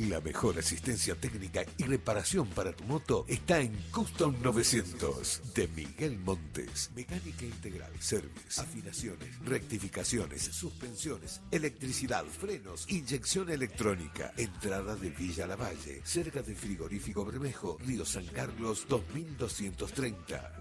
La mejor asistencia técnica y reparación para tu moto está en Custom 900 de Miguel Montes. Mecánica integral, service, afinaciones, rectificaciones, suspensiones, electricidad, frenos, inyección electrónica. Entrada de Villa Lavalle, cerca del frigorífico Bermejo, Río San Carlos 2230.